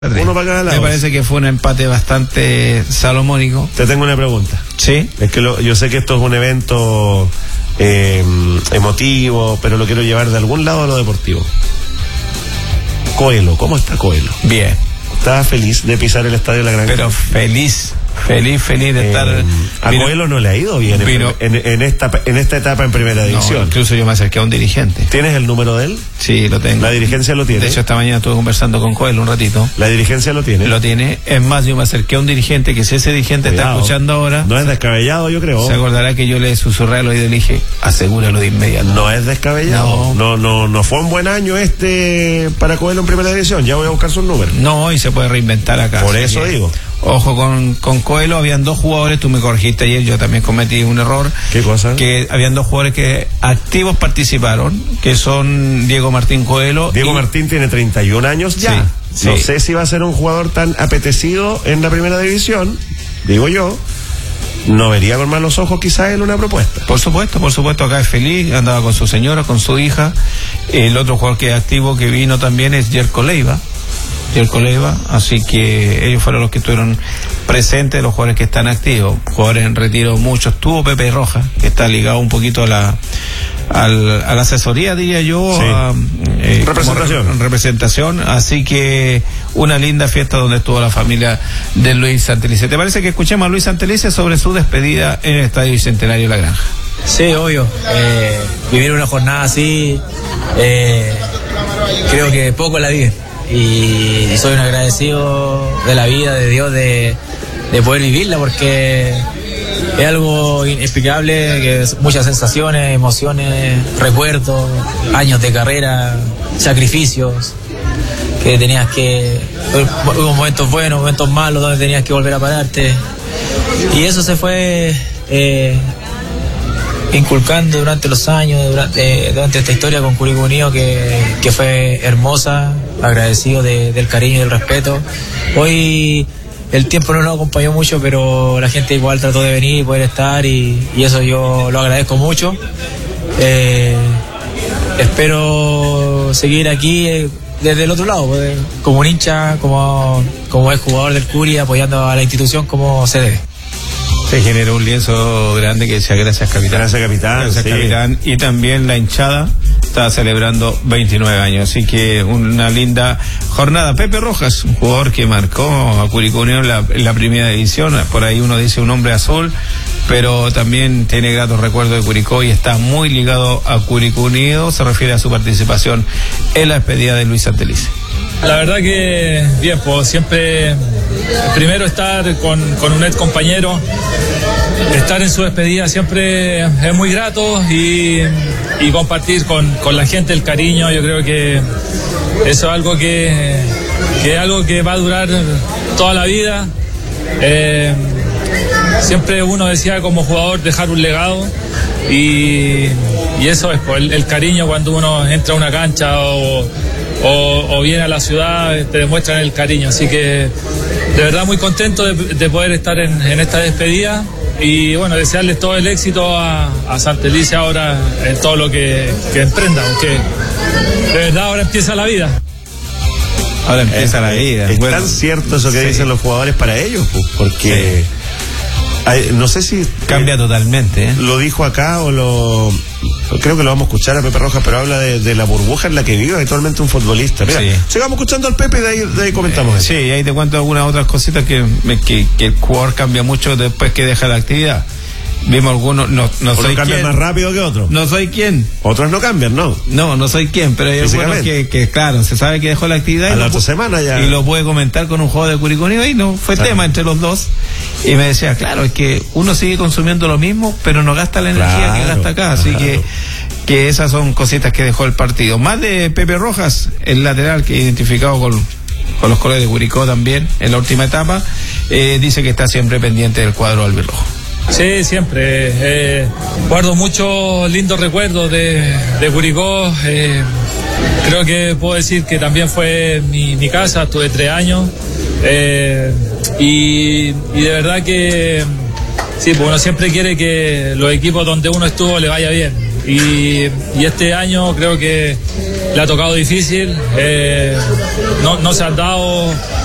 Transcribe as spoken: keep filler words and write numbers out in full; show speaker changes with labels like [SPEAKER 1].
[SPEAKER 1] Uno para cada lado.
[SPEAKER 2] Me parece que fue un empate bastante salomónico.
[SPEAKER 1] Te tengo una pregunta.
[SPEAKER 2] Sí.
[SPEAKER 1] Es que lo, yo sé que esto es un evento eh, emotivo, pero lo quiero llevar de algún lado a lo deportivo. Coelho, ¿cómo está Coelho?
[SPEAKER 2] Bien.
[SPEAKER 1] Estaba feliz de pisar el estadio de la Gran
[SPEAKER 2] Pero
[SPEAKER 1] Cancha.
[SPEAKER 2] feliz, feliz, feliz de
[SPEAKER 1] Eh,
[SPEAKER 2] estar.
[SPEAKER 1] a
[SPEAKER 2] vino,
[SPEAKER 1] Coelho no le ha ido bien
[SPEAKER 2] vino,
[SPEAKER 1] en, en, en, esta, en esta etapa en primera división.
[SPEAKER 2] No, incluso yo me acerqué a un dirigente.
[SPEAKER 1] ¿Tienes el número de él?
[SPEAKER 2] Sí, lo tengo.
[SPEAKER 1] La dirigencia lo tiene.
[SPEAKER 2] De hecho, esta mañana estuve conversando con Coelho un ratito.
[SPEAKER 1] La dirigencia lo tiene.
[SPEAKER 2] Lo tiene. Es más, yo me acerqué a un dirigente que si ese dirigente
[SPEAKER 1] Cuidado.
[SPEAKER 2] está escuchando ahora,
[SPEAKER 1] No es descabellado, yo creo.
[SPEAKER 2] se acordará que yo le susurré al oído y le dije, asegúralo de inmediato.
[SPEAKER 1] No es descabellado. No. no, no, no fue un buen año este para Coelho en primera división. Ya voy a buscar sus números.
[SPEAKER 2] No, y se puede reinventar acá.
[SPEAKER 1] Por
[SPEAKER 2] Así
[SPEAKER 1] eso
[SPEAKER 2] que,
[SPEAKER 1] digo.
[SPEAKER 2] Ojo con, con Coelho, habían dos jugadores, tú me corregiste ayer, yo también cometí un error.
[SPEAKER 1] ¿Qué cosa?
[SPEAKER 2] Que habían dos jugadores que activos participaron, que son Diego Martín Coelho.
[SPEAKER 1] Diego
[SPEAKER 2] y,
[SPEAKER 1] Martín tiene treinta y un años ya.
[SPEAKER 2] Sí,
[SPEAKER 1] no
[SPEAKER 2] sí.
[SPEAKER 1] sé si va a ser un jugador tan apetecido en la primera división, digo yo. No vería con malos ojos quizás él una propuesta.
[SPEAKER 2] Por supuesto, por supuesto, acá es feliz, andaba con su señora, con su hija. El otro jugador que es activo que vino también es Jerko Leiva. Jerko Leiva, así que ellos fueron los que estuvieron presentes, los jugadores que están activos, jugadores en retiro muchos. Tuvo Pepe Rojas, que está ligado un poquito a la al, a la asesoría, diría yo,
[SPEAKER 1] sí.
[SPEAKER 2] a, eh,
[SPEAKER 1] representación.
[SPEAKER 2] Re, representación, así que una linda fiesta donde estuvo la familia de Luis Santelice. ¿Te parece que escuchemos a Luis Santelice sobre su despedida en el Estadio Bicentenario La Granja?
[SPEAKER 3] Sí, obvio. Eh, vivir una jornada así, eh, creo que poco la vive. Y, y soy un agradecido de la vida, de Dios, de, de poder vivirla, porque es algo inexplicable, que es muchas sensaciones, emociones, recuerdos, años de carrera, sacrificios, que tenías que... Hubo momentos buenos, momentos malos, donde tenías que volver a pararte. Y eso se fue eh, inculcando durante los años, durante, durante esta historia con Curicó Unido, que, que fue hermosa, agradecido de, del cariño y del respeto. Hoy el tiempo no nos acompañó mucho, pero la gente igual trató de venir y poder estar, y, y eso yo lo agradezco mucho. Eh, espero seguir aquí eh, desde el otro lado, pues, como un hincha, como, como ex jugador del Curi, apoyando a la institución como se debe.
[SPEAKER 2] Se generó un lienzo grande que decía gracias capitán.
[SPEAKER 1] Gracias capitán.
[SPEAKER 2] Gracias
[SPEAKER 1] sí.
[SPEAKER 2] capitán. Y también la hinchada está celebrando veintinueve años. Así que una linda jornada. Pepe Rojas, un jugador que marcó a Curicó Unido en la, en la primera división. Por ahí uno dice un hombre azul, pero también tiene gratos recuerdos de Curicó y está muy ligado a Curicó Unido. Se refiere a su participación en la despedida de Luis Santelice.
[SPEAKER 4] La verdad que bien, pues siempre primero estar con, con un ex compañero, estar en su despedida siempre es muy grato, y, y compartir con, con la gente el cariño. Yo creo que eso es algo que, que es algo que va a durar toda la vida. Eh, siempre uno decía como jugador dejar un legado, y, y eso es pues, el, el cariño cuando uno entra a una cancha o O, o viene a la ciudad, te demuestran el cariño. Así que de verdad muy contento de, de poder estar en, en esta despedida, y bueno, desearles todo el éxito a, a Santelice ahora en todo lo que, que emprenda, porque de verdad ahora empieza la vida.
[SPEAKER 2] Ahora empieza
[SPEAKER 1] es,
[SPEAKER 2] la vida.
[SPEAKER 1] Es
[SPEAKER 2] Bueno,
[SPEAKER 1] tan cierto eso que
[SPEAKER 2] sí.
[SPEAKER 1] dicen los jugadores para ellos, pues, porque sí. hay, no sé si
[SPEAKER 2] cambia
[SPEAKER 1] eh, totalmente. ¿eh? Lo dijo acá o lo... Creo que lo vamos a escuchar a Pepe Rojas, pero habla de, de la burbuja en la que vive actualmente un futbolista. Mira, sí. sigamos escuchando al Pepe y de ahí, de ahí comentamos
[SPEAKER 2] eh,
[SPEAKER 1] eso.
[SPEAKER 2] Sí, y ahí te cuento algunas otras cositas que, que, que el jugador cambia mucho después que deja la actividad. Vimos algunos, no, no soy
[SPEAKER 1] cambian
[SPEAKER 2] quién.
[SPEAKER 1] más rápido que otros.
[SPEAKER 2] No soy quién.
[SPEAKER 1] Otros no cambian, ¿no?
[SPEAKER 2] No, no soy quién, pero hay algunos que, que, claro, se sabe que dejó la actividad.
[SPEAKER 1] A
[SPEAKER 2] y
[SPEAKER 1] la
[SPEAKER 2] lo,
[SPEAKER 1] otra semana ya.
[SPEAKER 2] Y lo puede comentar con un jugador de Curicó Unido, y no, fue claro. tema entre los dos. Y me decía, claro, es que uno sigue consumiendo lo mismo, pero no gasta la energía claro, que gasta acá, así claro. que que esas son cositas que dejó el partido. Más de Pepe Rojas, el lateral que identificado con, con los colores de Curicó también en la última etapa, eh, dice que está siempre pendiente del cuadro albirrojo.
[SPEAKER 4] Sí, siempre. Eh, guardo muchos lindos recuerdos de, de Curicó. Eh, creo que puedo decir que también fue mi, mi casa, estuve tres años. Eh, y, y de verdad que sí, pues uno siempre quiere que los equipos donde uno estuvo le vaya bien. Y, y este año creo que le ha tocado difícil, eh, no, no se han dado